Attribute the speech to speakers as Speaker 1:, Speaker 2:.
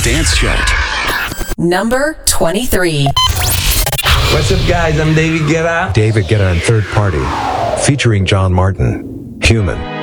Speaker 1: Dance Chart.
Speaker 2: Number 23.
Speaker 3: What's up, guys? I'm David Guetta.
Speaker 4: David Guetta and Third Party, featuring John Martin. Human.